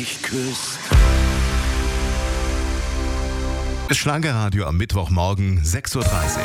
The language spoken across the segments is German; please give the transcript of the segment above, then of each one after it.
mich küsst. Das Schlagerradio am Mittwochmorgen 6:30 Uhr.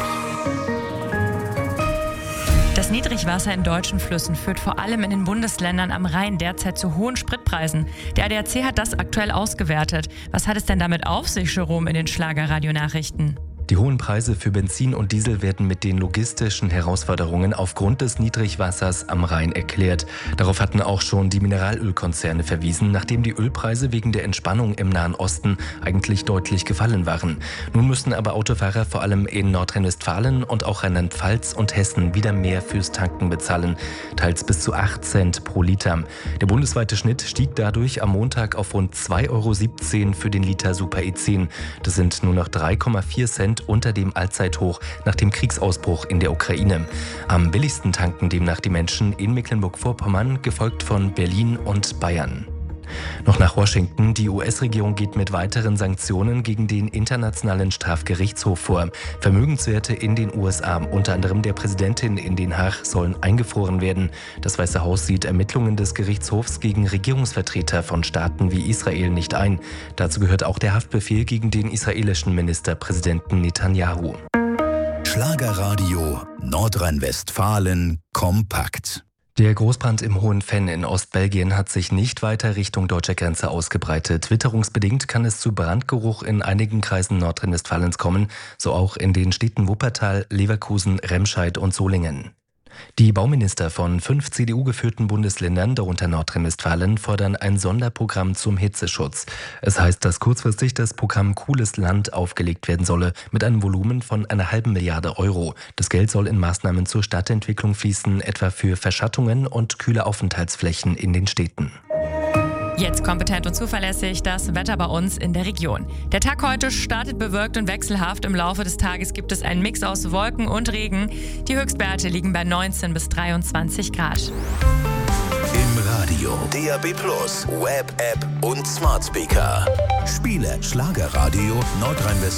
Das Niedrigwasser in deutschen Flüssen führt vor allem in den Bundesländern am Rhein derzeit zu hohen Spritpreisen. Der ADAC hat das aktuell ausgewertet. Was hat es denn damit auf sich, Jerome, in den Schlagerradio-Nachrichten? Die hohen Preise für Benzin und Diesel werden mit den logistischen Herausforderungen aufgrund des Niedrigwassers am Rhein erklärt. Darauf hatten auch schon die Mineralölkonzerne verwiesen, nachdem die Ölpreise wegen der Entspannung im Nahen Osten eigentlich deutlich gefallen waren. Nun müssen aber Autofahrer vor allem in Nordrhein-Westfalen und auch Rheinland-Pfalz und Hessen wieder mehr fürs Tanken bezahlen, teils bis zu 8 Cent pro Liter. Der bundesweite Schnitt stieg dadurch am Montag auf rund 2,17 € für den Liter Super E10. Das sind nur noch 3,4 Cent unter dem Allzeithoch nach dem Kriegsausbruch in der Ukraine. Am billigsten tanken demnach die Menschen in Mecklenburg-Vorpommern, gefolgt von Berlin und Bayern. Noch nach Washington. Die US-Regierung geht mit weiteren Sanktionen gegen den Internationalen Strafgerichtshof vor. Vermögenswerte in den USA, unter anderem der Präsidentin in Den Haag, sollen eingefroren werden. Das Weiße Haus sieht Ermittlungen des Gerichtshofs gegen Regierungsvertreter von Staaten wie Israel nicht ein. Dazu gehört auch der Haftbefehl gegen den israelischen Ministerpräsidenten Netanyahu. Schlagerradio Nordrhein-Westfalen kompakt. Der Großbrand im Hohen Venn in Ostbelgien hat sich nicht weiter Richtung deutscher Grenze ausgebreitet. Witterungsbedingt kann es zu Brandgeruch in einigen Kreisen Nordrhein-Westfalens kommen, so auch in den Städten Wuppertal, Leverkusen, Remscheid und Solingen. Die Bauminister von 5 CDU-geführten Bundesländern, darunter Nordrhein-Westfalen, fordern ein Sonderprogramm zum Hitzeschutz. Es heißt, dass kurzfristig das Programm Cooles Land aufgelegt werden solle, mit einem Volumen von 1,5 Milliarden Euro. Das Geld soll in Maßnahmen zur Stadtentwicklung fließen, etwa für Verschattungen und kühle Aufenthaltsflächen in den Städten. Jetzt kompetent und zuverlässig das Wetter bei uns in der Region. Der Tag heute startet bewölkt und wechselhaft. Im Laufe des Tages gibt es einen Mix aus Wolken und Regen. Die Höchstwerte liegen bei 19 bis 23 Grad. Im Radio, DAB+, Web-App und Smart Speaker. Spiele Schlagerradio Nordrhein-Westfalen.